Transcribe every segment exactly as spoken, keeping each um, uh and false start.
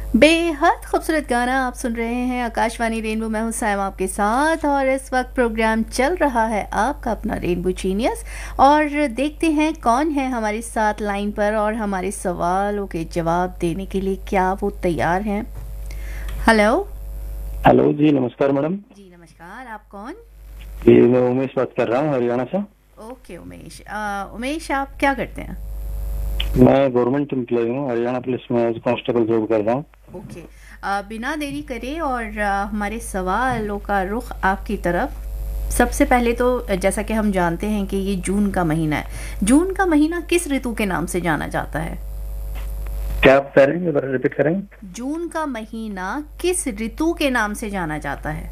बेहद खूबसूरत गाना आप सुन रहे हैं आकाशवाणी रेनबो। मैं हूं सायमा आपके साथ और इस वक्त प्रोग्राम चल रहा है आपका अपना रेनबो जीनियस। और देखते हैं कौन है हमारे साथ लाइन पर और हमारे सवालों के जवाब देने के लिए क्या वो तैयार हैं। हेलो हेलो जी, नमस्कार मैडम। जी नमस्कार, आप कौन? जी मैं उमेश बात कर रहा हूँ हरियाणा से। ओके उमेश। आ, उमेश आप क्या करते हैं? मैं गवर्नमेंट एम्प्लॉय हूँ, हरियाणा पुलिस में एज कांस्टेबल जॉब कर रहा हूँ। ओके। आ, बिना देरी करे और आ, हमारे सवालों का रुख आपकी तरफ। सबसे पहले तो जैसा कि हम जानते हैं कि ये जून का महीना है। जून का महीना किस ऋतु के नाम से जाना जाता है? क्या आप कह रहे हैं, रिपीट करेंगे? जून का महीना किस ऋतु के नाम से जाना जाता है?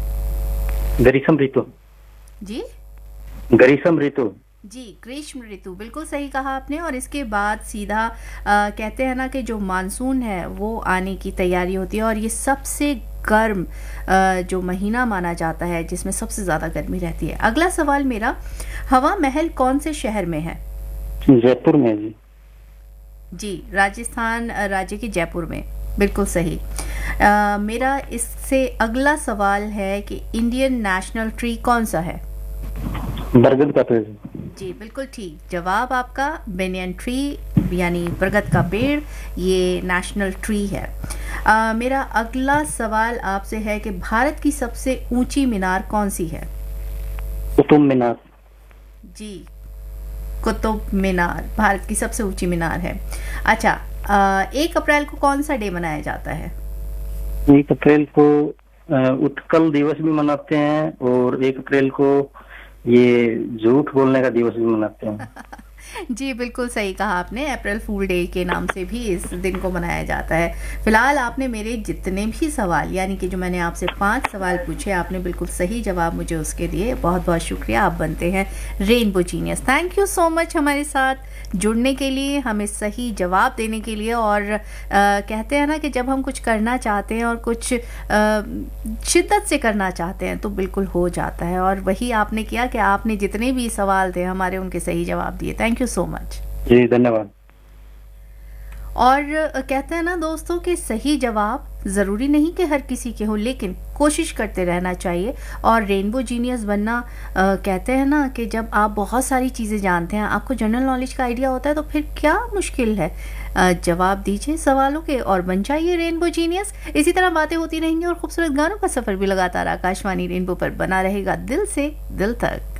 ग्रीष्म ऋतु। जी ग्रीष्म ऋतु। जी ग्रीष्म ऋतु, बिल्कुल सही कहा आपने। और इसके बाद सीधा आ, कहते हैं ना कि जो मानसून है वो आने की तैयारी होती है और ये सबसे गर्म आ, जो महीना माना जाता है जिसमें सबसे ज़्यादा गर्मी रहती है। अगला सवाल मेरा, हवा महल कौन से शहर में है? जयपुर में जी। जी राजस्थान राज्य के जयपुर में, बिल्कुल सही। आ, मेरा इससे अगला सवाल है कि इंडियन नेशनल ट्री कौन सा है? बरगद का पेड़। जी बिल्कुल ठीक जवाब आपका। बेनियन ट्री यानी बरगद का पेड़ ये नेशनल ट्री है। आ, मेरा अगला सवाल आपसे है कि भारत की सबसे ऊंची मीनार कौन सी है? कुतुब मीनार। जी कुतुब मीनार भारत की सबसे ऊंची मीनार है। अच्छा, आ, एक अप्रैल को कौन सा डे मनाया जाता है? एक अप्रैल को अ, उत्कल दिवस भी मनाते हैं और एक अप्रैल को ये झूठ बोलने का दिवस भी मनाते हैं। जी बिल्कुल सही कहा आपने, अप्रैल फूल डे के नाम से भी इस दिन को मनाया जाता है। फिलहाल आपने मेरे जितने भी सवाल यानी कि जो मैंने आपसे पांच सवाल पूछे आपने बिल्कुल सही जवाब मुझे उसके दिए। बहुत बहुत शुक्रिया, आप बनते हैं rainbow genius. Thank you so much हमारे साथ जुड़ने के लिए, हमें सही जवाब देने के लिए। और आ, कहते हैं ना कि जब हम कुछ करना चाहते हैं और कुछ आ, शिद्दत से करना चाहते हैं तो बिल्कुल हो जाता है। और वही आपने किया कि आपने जितने भी सवाल थे हमारे उनके सही जवाब दिए। थैंक यू सो मच जी, धन्यवाद। और कहते हैं ना दोस्तों कि सही जवाब ज़रूरी नहीं कि हर किसी के हो, लेकिन कोशिश करते रहना चाहिए। और रेनबो जीनियस बनना आ, कहते हैं ना कि जब आप बहुत सारी चीज़ें जानते हैं, आपको जनरल नॉलेज का आइडिया होता है तो फिर क्या मुश्किल है। आ, जवाब दीजिए सवालों के और बन जाइए रेनबो जीनियस। इसी तरह बातें होती रहेंगी और खूबसूरत गानों का सफ़र भी लगातार आकाशवाणी रेनबो पर बना रहेगा, दिल से दिल तक।